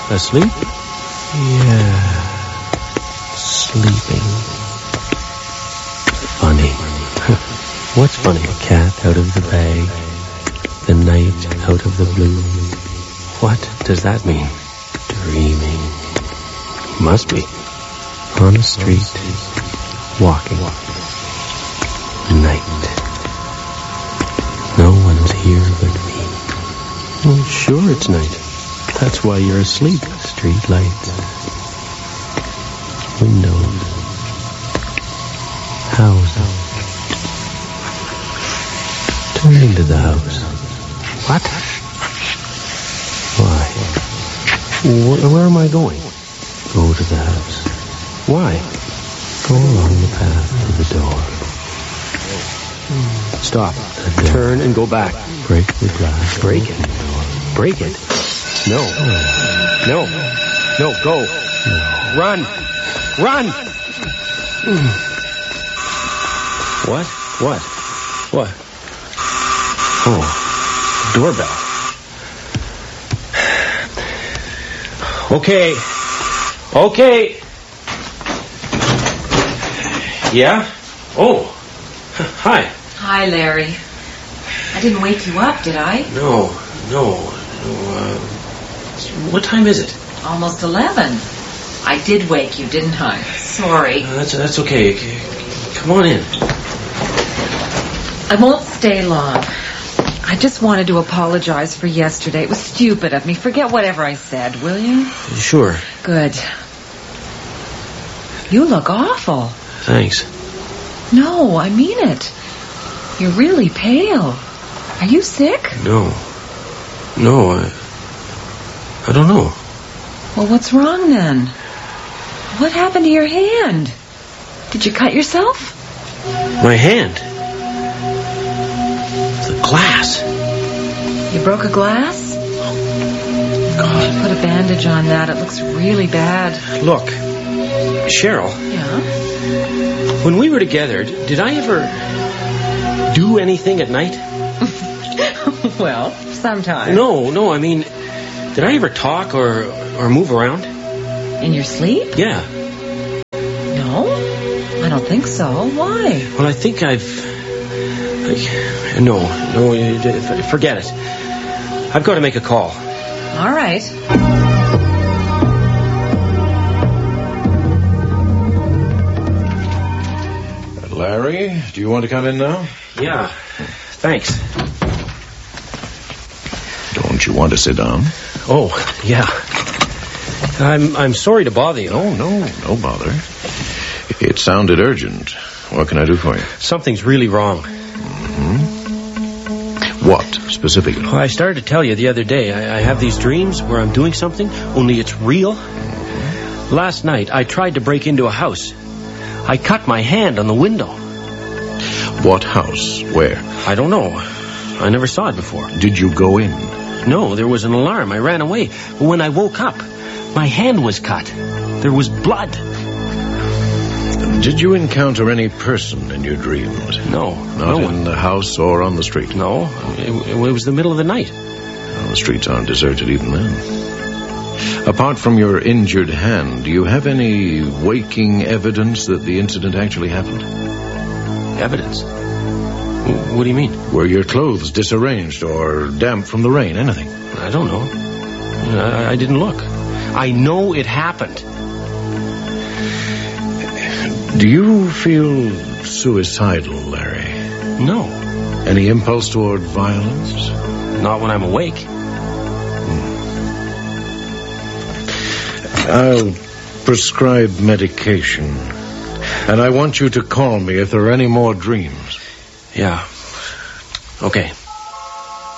Asleep? Yeah. Sleeping. Funny. What's funny? A cat out of the bag. The night out of the blue. What does that mean? Dreaming. Must be. On a street. Walking. Night. No one's here but me. Well, sure it's night. That's why you're asleep. Street lights. Windows. Houses. Turn into the house. What? Why? Where am I going? Go to the house. Why? Go along the path to the door. Stop. Turn and go back. Break the glass. Break it. Break it. No. No. No, go. No. Run. Run! What? What? What? Oh. Doorbell. Okay. Okay. Yeah? Oh. Hi. Hi, Larry. I didn't wake you up, did I? No. What time is it? Almost 11. I did wake you, didn't I? Sorry. That's okay. Come on in. I won't stay long. I just wanted to apologize for yesterday. It was stupid of me. Forget whatever I said, will you? Sure. Good. You look awful. Thanks. No, I mean it. You're really pale. Are you sick? No, I don't know. Well, what's wrong then? What happened to your hand? Did you cut yourself? My hand? The glass. You broke a glass? God. Put a bandage on that. It looks really bad. Look, Cheryl. Yeah? When we were together, did I ever do anything at night? Well, sometimes. No, I mean, did I ever talk or move around? In your sleep? Yeah. No, I don't think so. Why? Well, I think No, forget it. I've got to make a call. All right. Larry, do you want to come in now? Yeah, thanks. Don't you want to sit down? Oh, yeah. I'm sorry to bother you. No bother. It sounded urgent. What can I do for you? Something's really wrong. What, specifically? Well, I started to tell you the other day. I have these dreams where I'm doing something, only it's real. Last night, I tried to break into a house. I cut my hand on the window. What house? Where? I don't know. I never saw it before. Did you go in? No, there was an alarm. I ran away. But when I woke up, my hand was cut. There was blood. Did you encounter any person in your dreams? No. Not in the house or on the street? No. It was the middle of the night. Well, the streets aren't deserted even then. Apart from your injured hand, do you have any waking evidence that the incident actually happened? Evidence? What do you mean? Were your clothes disarranged or damp from the rain? Anything? I don't know. I didn't look. I know it happened. Do you feel suicidal, Larry? No. Any impulse toward violence? Not when I'm awake. I'll prescribe medication. And I want you to call me if there are any more dreams. Yeah. Okay.